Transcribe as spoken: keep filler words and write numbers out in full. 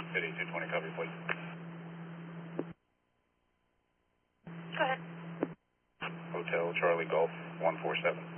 City, two twenty, copy, please. Go ahead. Hotel Charlie Golf, one four seven.